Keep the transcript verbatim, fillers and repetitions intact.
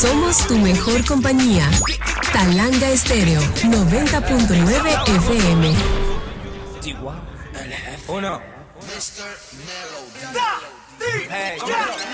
Somos tu mejor compañía. Talanga Estéreo, noventa punto nueve F M. Uno.